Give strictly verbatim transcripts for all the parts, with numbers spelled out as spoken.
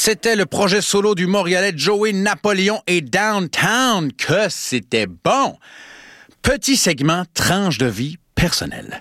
C'était le projet solo du Montréalais Joey Napoléon et Downtown. Que c'était bon! Petit segment tranche de vie personnelle.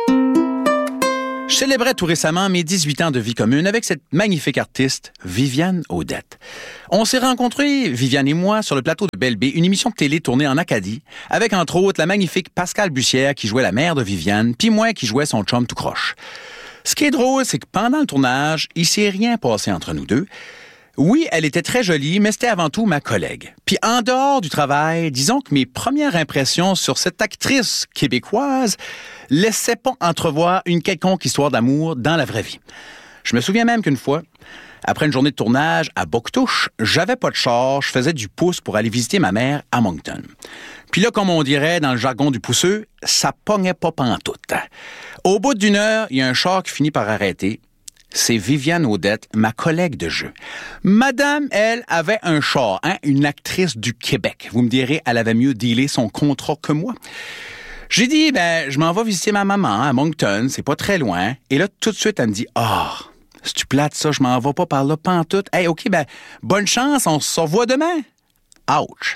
Je célébrais tout récemment mes dix-huit ans de vie commune avec cette magnifique artiste, Viviane Audette. On s'est rencontrés, Viviane et moi, sur le plateau de Belle Baie, une émission de télé tournée en Acadie, avec entre autres la magnifique Pascale Bussière qui jouait la mère de Viviane, puis moi qui jouais son chum tout croche. Ce qui est drôle, c'est que pendant le tournage, il s'est rien passé entre nous deux. Oui, elle était très jolie, mais c'était avant tout ma collègue. Puis en dehors du travail, disons que mes premières impressions sur cette actrice québécoise laissaient pas entrevoir une quelconque histoire d'amour dans la vraie vie. Je me souviens même qu'une fois, après une journée de tournage à Boctouche, j'avais pas de char, je faisais du pouce pour aller visiter ma mère à Moncton. Puis là, comme on dirait dans le jargon du pousseux, ça pognait pas pantoute. Au bout d'une heure, il y a un char qui finit par arrêter. C'est Viviane Audette, ma collègue de jeu. Madame, elle, avait un char, hein, une actrice du Québec. Vous me direz, elle avait mieux dealé son contrat que moi. J'ai dit, ben, je m'en vais visiter ma maman à Moncton, c'est pas très loin. Et là, tout de suite, elle me dit, ah, oh, si tu plates ça, je m'en vais pas par là pantoute. Hey, OK, ben, bonne chance, on se revoit demain. Ouch.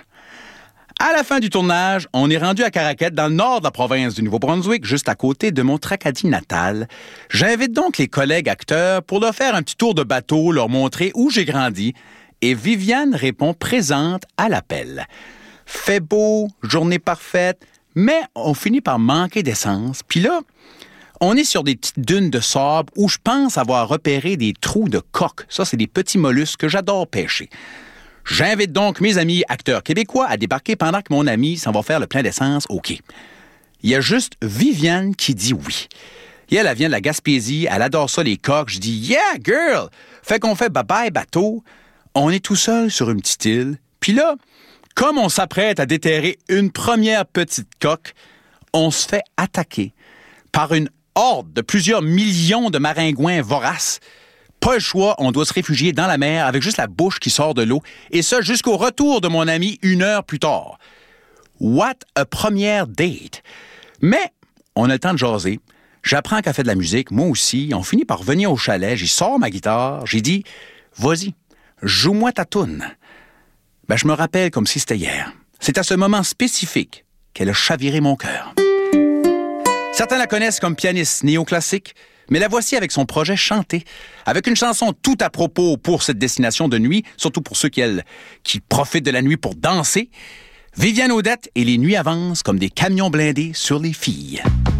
À la fin du tournage, on est rendu à Caraquette, dans le nord de la province du Nouveau-Brunswick, juste à côté de mon Tracadie natal. J'invite donc les collègues acteurs pour leur faire un petit tour de bateau, leur montrer où j'ai grandi. Et Viviane répond présente à l'appel. Fait beau, journée parfaite, mais on finit par manquer d'essence. Puis là, on est sur des petites dunes de sable où je pense avoir repéré des trous de coque. Ça, c'est des petits mollusques que j'adore pêcher. J'invite donc mes amis acteurs québécois à débarquer pendant que mon ami s'en va faire le plein d'essence au quai. Il y a juste Viviane qui dit oui. Et elle, elle vient de la Gaspésie, elle adore ça, les coques. Je dis « Yeah, girl! » Fait qu'on fait bye-bye bateau. On est tout seul sur une petite île. Puis là, comme on s'apprête à déterrer une première petite coque, on se fait attaquer par une horde de plusieurs millions de maringouins voraces. Pas le choix, on doit se réfugier dans la mer avec juste la bouche qui sort de l'eau, et ça jusqu'au retour de mon ami une heure plus tard. What a première date! Mais on a le temps de jaser. J'apprends qu'elle fait de la musique, moi aussi. On finit par revenir au chalet, j'y sors ma guitare, j'ai dit « Vas-y, joue-moi ta toune ». Ben, je me rappelle comme si c'était hier. C'est à ce moment spécifique qu'elle a chaviré mon cœur. Certains la connaissent comme pianiste néoclassique, mais la voici avec son projet Chanter, avec une chanson tout à propos pour cette destination de nuit, surtout pour ceux qui, elles, qui profitent de la nuit pour danser. Viviane Audette et les nuits avancent comme des camions blindés sur les filles.